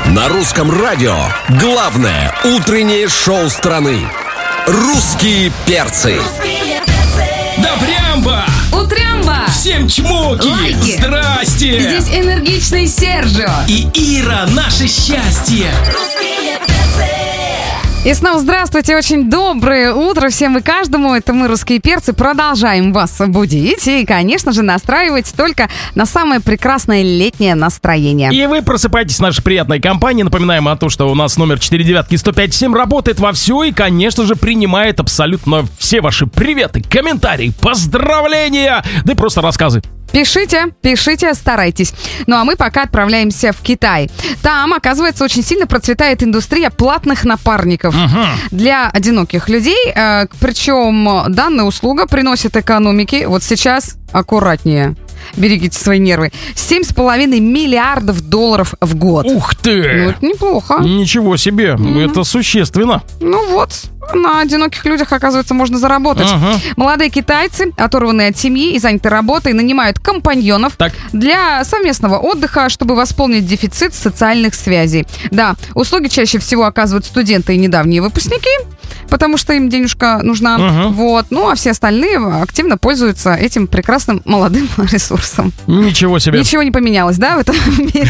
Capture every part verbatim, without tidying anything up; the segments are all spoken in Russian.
На русском радио главное утреннее шоу страны. Русские перцы. Да прямба! Утрямба! Всем чмоки! Лайки! Здрасте! Здесь энергичный Сержио. И Ира, наше счастье! И снова здравствуйте, очень доброе утро всем и каждому. Это мы, русские перцы, продолжаем вас будить и, конечно же, настраивать только на самое прекрасное летнее настроение. И вы просыпаетесь в нашей приятной компании. Напоминаем о том, что у нас номер четыре девятки сто пять семь работает вовсю и, конечно же, принимает абсолютно все ваши приветы, комментарии, поздравления, да и просто рассказы. Пишите, пишите, старайтесь. Ну а мы пока отправляемся в Китай. Там, оказывается, очень сильно процветает индустрия платных напарников Угу. для одиноких людей. Э, причем данная услуга приносит экономике, вот сейчас аккуратнее, берегите свои нервы, семь с половиной миллиардов долларов в год. Ух ты! Ну, это неплохо. Ничего себе, Мгм. это существенно. Ну вот, на одиноких людях, оказывается, можно заработать. Ага. Молодые китайцы, оторванные от семьи и заняты работой, нанимают компаньонов Так. для совместного отдыха, чтобы восполнить дефицит социальных связей. Да, услуги чаще всего оказывают студенты и недавние выпускники, потому что им денежка нужна. Мгм. Вот. Ну, а все остальные активно пользуются этим прекрасным молодым ресурсом. Ничего себе. Ничего не поменялось, да, в этом мире?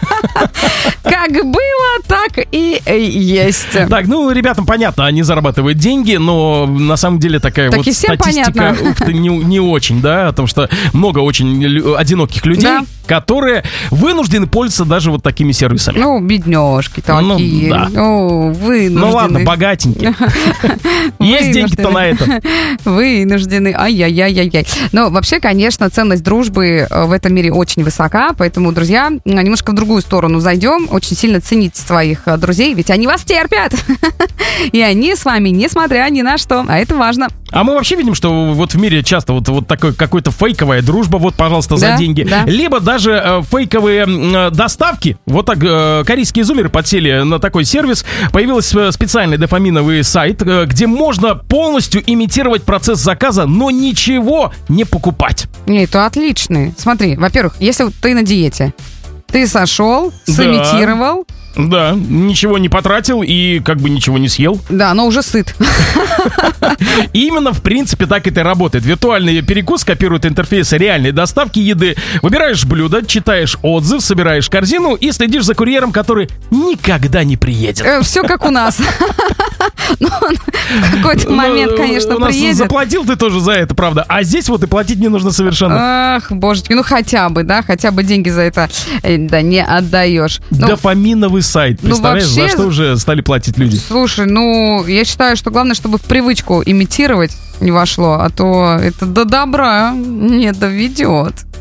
Как было, так и есть. Так, ну, ребятам понятно, они зарабатывают деньги, но на самом деле такая Так вот и всем статистика понятно. ух ты, не, не очень, да, потому что много очень лю- одиноких людей, Да. которые вынуждены пользоваться даже вот такими сервисами. Ну, бедняжки такие. да. Ну, вынуждены. Ну ладно, богатенькие. Есть деньги-то на это. Вынуждены. Ай-яй-яй-яй-яй. Но вообще, конечно, ценность дружбы э, в этом мире очень высока, поэтому, друзья, немножко в другую сторону зайдем. Очень сильно цените своих э, друзей, ведь они вас терпят. И они с вами, несмотря ни на что. А это важно. А мы вообще видим, что вот в мире часто вот, вот такой какой-то фейковая дружба, вот, пожалуйста, за Да, деньги. да. Либо даже э, фейковые э, доставки. Вот так э, корейские зумеры подсели на такой сервис. Появился специальный дофаминовый сайт, э, где можно полностью имитировать процесс заказа, но ничего не покупать. Не, это отличный. Смотри, во-первых, если вот ты на диете, ты сошел, Да. сымитировал, Да, ничего не потратил и как бы ничего не съел. да, но уже сыт. И именно, в принципе, так это и работает. Виртуальный перекус копирует интерфейс реальной доставки еды. Выбираешь блюдо, читаешь отзыв, собираешь корзину и следишь за курьером, который никогда не приедет. Все как у нас. Ну, он в какой-то момент, конечно, У нас приедет. заплатил ты тоже за это, правда. А здесь вот и платить не нужно совершенно. Ах, божечки, ну хотя бы, да, хотя бы деньги за это, э, да, не отдаешь. Ну, Дофаминовый сайт. ну, Представляешь, за вообще- что уже стали платить люди? слушай, ну, я считаю, что главное, чтобы в привычку имитировать не вошло, а то это до добра не доведет.